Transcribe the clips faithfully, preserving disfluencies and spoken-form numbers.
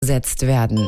gesetzt werden.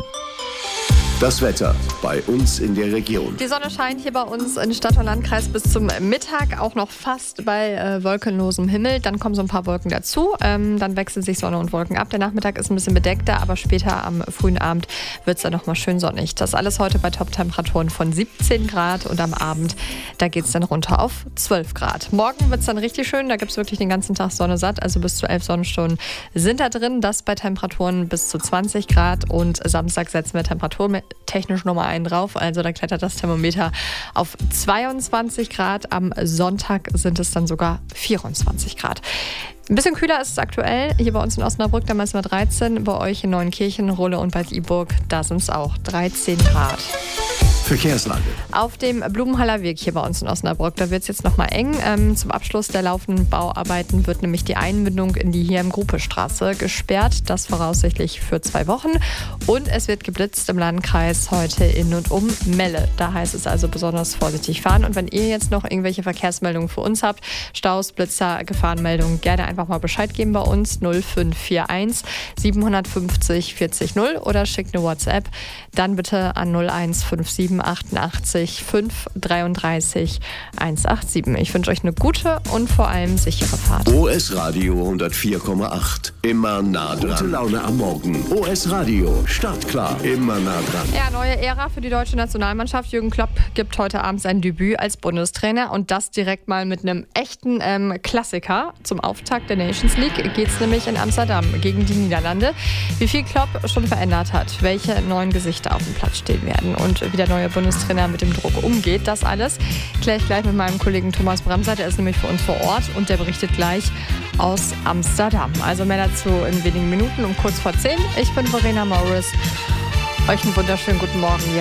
Das Wetter bei uns in der Region. Die Sonne scheint hier bei uns in Stadt und Landkreis bis zum Mittag, auch noch fast bei äh, wolkenlosem Himmel. Dann kommen so ein paar Wolken dazu, ähm, dann wechseln sich Sonne und Wolken ab. Der Nachmittag ist ein bisschen bedeckter, aber später am frühen Abend wird es dann nochmal schön sonnig. Das alles heute bei Top-Temperaturen von siebzehn Grad und am Abend, da geht es dann runter auf zwölf Grad. Morgen wird es dann richtig schön, da gibt es wirklich den ganzen Tag Sonne satt, also bis zu elf Sonnenstunden sind da drin. Das bei Temperaturen bis zu zwanzig Grad und Samstag setzen wir temperaturtechnisch nochmal einen drauf, also da klettert das Thermometer auf zweiundzwanzig Grad. Am Sonntag sind es dann sogar vierundzwanzig Grad. Ein bisschen kühler ist es aktuell. Hier bei uns in Osnabrück, da messen wir dreizehn. Bei euch in Neunkirchen, Rulle und Bad Iburg, da sind es auch dreizehn Grad. Verkehrslage. Auf dem Blumenhaller Weg hier bei uns in Osnabrück, da wird es jetzt nochmal eng. Ähm, zum Abschluss der laufenden Bauarbeiten wird nämlich die Einmündung in die hier im Grupestraße gesperrt. Das voraussichtlich für zwei Wochen. Und es wird geblitzt im Landkreis heute in und um Melle. Da heißt es also besonders vorsichtig fahren. Und wenn ihr jetzt noch irgendwelche Verkehrsmeldungen für uns habt, Staus, Blitzer, Gefahrenmeldungen, gerne einfach mal Bescheid geben bei uns. null fünf vier eins siebenhundertfünfzig vierzig null oder schickt eine WhatsApp. Dann bitte an null eins fünf sieben achtundachtzig fünf dreiunddreißig hundertsiebenundachtzig. Ich wünsche euch eine gute und vor allem sichere Fahrt. O S Radio hundertvier Komma acht. Immer nah dran. Gute Laune am Morgen. O S Radio. Startklar. Immer nah dran. Ja, neue Ära für die deutsche Nationalmannschaft. Jürgen Klopp gibt heute Abend sein Debüt als Bundestrainer und das direkt mal mit einem echten ähm, Klassiker. Zum Auftakt der Nations League geht es nämlich in Amsterdam gegen die Niederlande. Wie viel Klopp schon verändert hat, welche neuen Gesichter auf dem Platz stehen werden und wie der neue Bundestrainer mit dem Druck umgeht, das alles kläre ich gleich mit meinem Kollegen Thomas Bramser. Der ist nämlich für uns vor Ort und der berichtet gleich aus Amsterdam. Also mehr dazu in wenigen Minuten um kurz vor zehn. Ich bin Verena Morris. Euch einen wunderschönen guten Morgen.